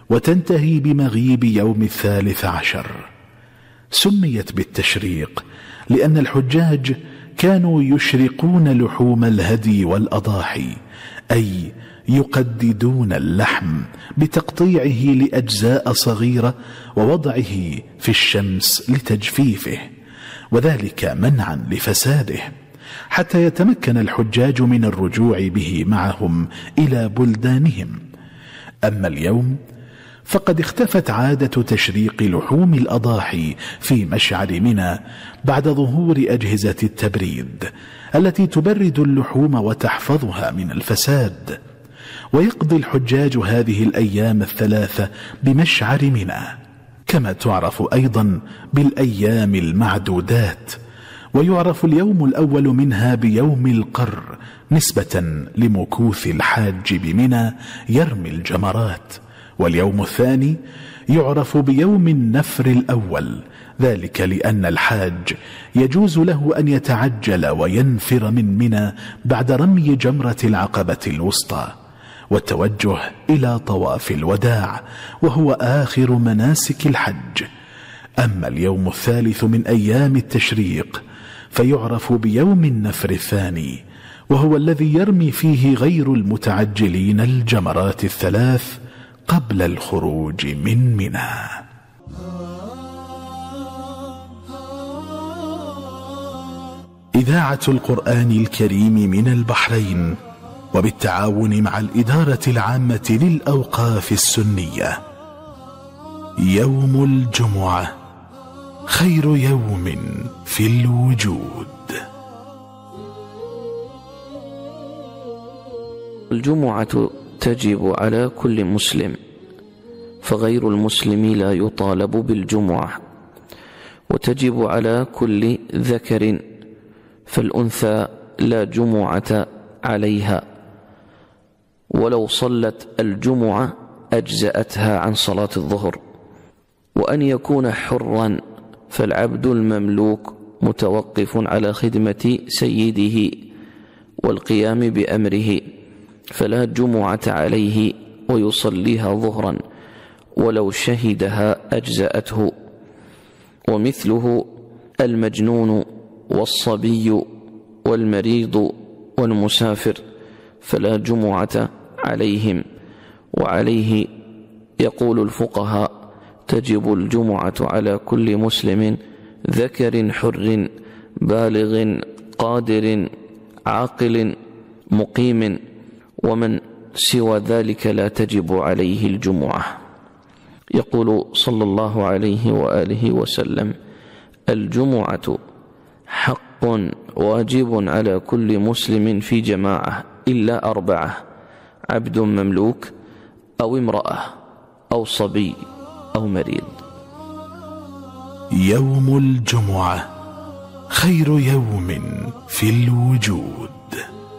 وتنتهي بمغيب يوم 13. سميت بالتشريق لأن الحجاج كانوا يشرقون لحوم الهدي والأضاحي، أي يقددون اللحم بتقطيعه لأجزاء صغيرة ووضعه في الشمس لتجفيفه، وذلك منعا لفساده، حتى يتمكن الحجاج من الرجوع به معهم إلى بلدانهم. أما اليوم فقد اختفت عادة تشريق لحوم الأضاحي في مشعر منى بعد ظهور أجهزة التبريد التي تبرد اللحوم وتحفظها من الفساد. ويقضي الحجاج هذه الأيام 3 بمشعر منى، كما تعرف أيضا بالأيام المعدودات، ويعرف اليوم الأول منها بيوم القر نسبة لمكوث الحاج بمنى يرمي الجمرات، واليوم الثاني يعرف بيوم النفر الأول، ذلك لأن الحاج يجوز له أن يتعجل وينفر من منى بعد رمي جمرة العقبة الوسطى والتوجه إلى طواف الوداع، وهو آخر مناسك الحج. أما اليوم الثالث من أيام التشريق فيعرف بيوم النفر الثاني، وهو الذي يرمي فيه غير المتعجلين الجمرات 3 قبل الخروج من منى. إذاعة القرآن الكريم من البحرين وبالتعاون مع الإدارة العامة للأوقاف السنية. يوم الجمعة خير يوم في الوجود. الجمعة تجب على كل مسلم، فغير المسلم لا يطالب بالجمعة، وتجب على كل ذكر، فالأنثى لا جمعة عليها، ولو صلت الجمعة أجزأتها عن صلاة الظهر. وأن يكون حرا، فالعبد المملوك متوقف على خدمة سيده والقيام بأمره، فلا جمعة عليه ويصليها ظهرا ولو شهدها أجزأته. ومثله المجنون والصبي والمريض والمسافر، فلا جمعة عليهم. وعليه يقول الفقهاء: تجب الجمعة على كل مسلم ذكر حر بالغ قادر عاقل مقيم، ومن سوى ذلك لا تجب عليه الجمعة. يقول صلى الله عليه وآله وسلم: الجمعة حق واجب على كل مسلم في جماعة إلا 4: عبد مملوك أو امرأة أو صبي أو مريض. يوم الجمعة خير يوم في الوجود.